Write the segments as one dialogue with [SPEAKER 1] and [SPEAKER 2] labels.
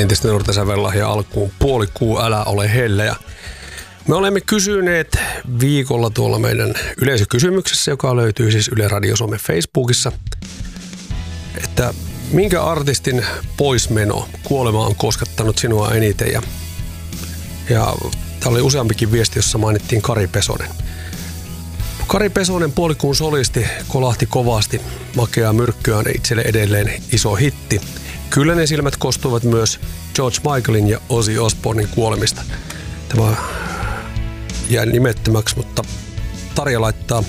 [SPEAKER 1] Entisten nuorten sävellahja alkuun puolikuu, älä ole helleä. Me olemme kysyneet viikolla tuolla meidän yleisökysymyksessä, joka löytyy siis Yle Radio Suomen Facebookissa, että minkä artistin poismeno, kuolema on koskettanut sinua eniten. Ja täällä oli useampikin viesti, jossa mainittiin Kari Pesonen. Kari Pesonen, puolikuun solisti, kolahti kovasti, makeaa myrkkyään itselle edelleen iso hitti. Kyllä ne silmät kostuivat myös George Michaelin ja Ozzy Osbournen kuolemista. Tämä jää nimettömäksi, mutta Tarja laittaa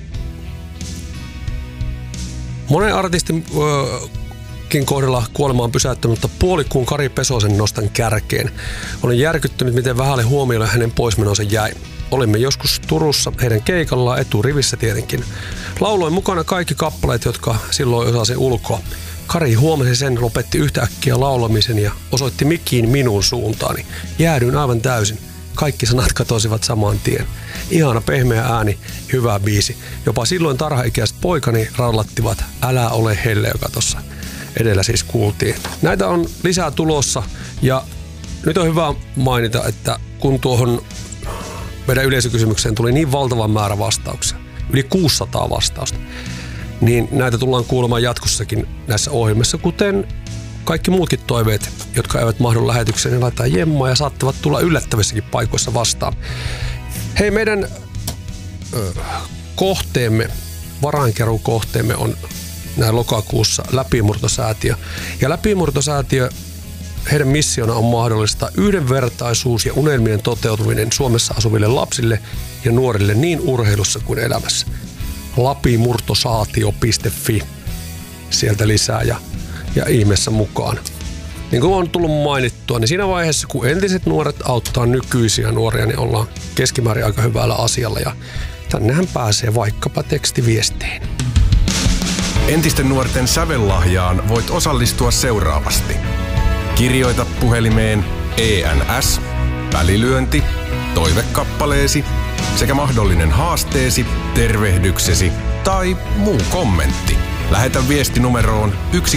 [SPEAKER 1] monen artistin kohdalla kuolema on pysäyttänyt, mutta puolikuun Kari Pesosen nostan kärkeen. Olen järkyttynyt, miten vähälle huomiolle hänen poismenonsa jäi. Olimme joskus Turussa heidän keikallaan eturivissä tietenkin. Lauloin mukana kaikki kappaleet, jotka silloin osasin ulkoa. Kari huomasi sen, lopetti yhtäkkiä laulamisen ja osoitti mikkiin minun suuntaani. Jäädyin aivan täysin. Kaikki sanat katosivat saman tien. Ihana pehmeä ääni, hyvä biisi. Jopa silloin tarhaikäiset poikani rallattivat Älä ole helle, joka tuossa edellä siis kuultiin. Näitä on lisää tulossa ja nyt on hyvä mainita, että kun tuohon meidän yleisökysymykseen tuli niin valtavan määrä vastauksia, yli 600 vastausta, niin näitä tullaan kuulemaan jatkossakin näissä ohjelmissa, kuten kaikki muutkin toiveet, jotka eivät mahdu lähetykseen, niin laittaa jemmaa ja saattavat tulla yllättävissäkin paikoissa vastaan. Hei, meidän kohteemme, varainkeruukohteemme on näin lokakuussa Läpimurtosäätiö. Ja Läpimurtosäätiö, heidän missiona on mahdollista yhdenvertaisuus ja unelmien toteutuminen Suomessa asuville lapsille ja nuorille niin urheilussa kuin elämässä. Lapimurtosaatio.fi. Sieltä lisää ja ihmeessä mukaan. Niin kuin on tullut mainittua, niin siinä vaiheessa, kun entiset nuoret auttaa nykyisiä nuoria, niin ollaan keskimäärin aika hyvällä asialla. Ja tännehän pääsee vaikkapa tekstiviestiin.
[SPEAKER 2] Entisten nuorten sävellahjaan voit osallistua seuraavasti. Kirjoita puhelimeen ENS, välilyönti, toivekappaleesi sekä mahdollinen haasteesi, tervehdyksesi tai muu kommentti. Lähetä viesti numeroon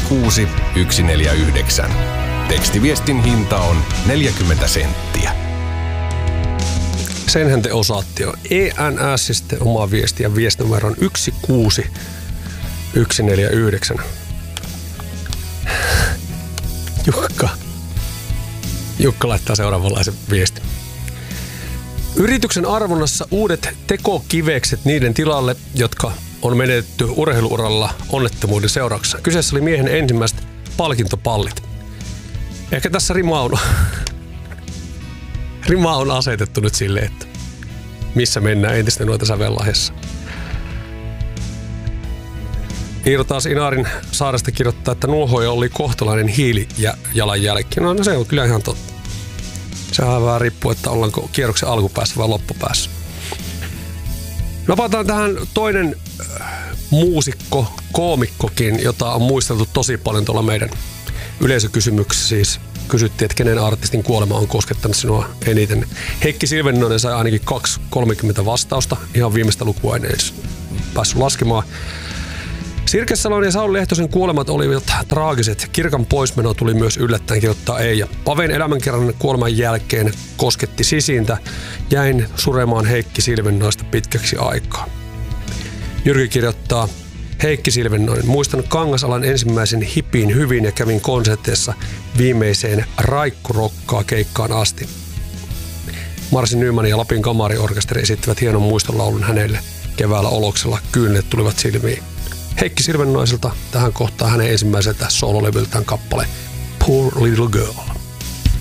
[SPEAKER 2] 16149. Tekstiviestin hinta on 40 senttiä.
[SPEAKER 1] Senhän te osaatte jo. ENS sitten oma viesti ja viestinumero on 16149. Jukka laittaa seuraavanlaisen viestin. Yrityksen arvonnassa uudet tekokivekset niiden tilalle, jotka on menetetty urheiluuralla onnettomuuden seurauksena. Kyseessä oli miehen ensimmäiset palkintopallit. Ehkä tässä rima on asetettu nyt silleen, että missä mennään entisten nuorten sävellahjassa. Iiro taas Inarin saaresta kirjoittaa, että nuohoja oli kohtalainen hiilijalanjälki. No se on kyllä ihan totta. Sehän vähän riippuu, että ollaanko kierroksen alkupäässä vai loppupäässä. Napataan tähän toinen muusikko, koomikkokin, jota on muisteltu tosi paljon tuolla meidän yleisökysymyksessä. Siis kysyttiin, että kenen artistin kuolema on koskettanut sinua eniten. Heikki Silvennoinen sai ainakin 230 vastausta. Ihan viimeistä lukua en edes päässyt laskemaan. Sirkes Salon ja Sauli Lehtosen kuolemat olivat traagiset. Kirkan poismeno tuli myös yllättäen, kirjoittaa Eija. Paven elämänkerran kuoleman jälkeen kosketti sisintä. Jäin suremaan Heikki Silvennoista pitkäksi aikaa. Jyrki kirjoittaa, Heikki Silvennoinen. Muistan Kangasalan ensimmäisen hippiin hyvin ja kävin konserteissa viimeiseen Raikkurokkaa keikkaan asti. Marsi Nyman ja Lapin kamariorkesteri esittivät hienon muistonlaulun hänelle. Keväällä Oloksella kyyneleet tulivat silmiin. Heikki Silvennoiselta tähän kohtaan hänen ensimmäiseltä soololevyltään kappale Poor Little Girl.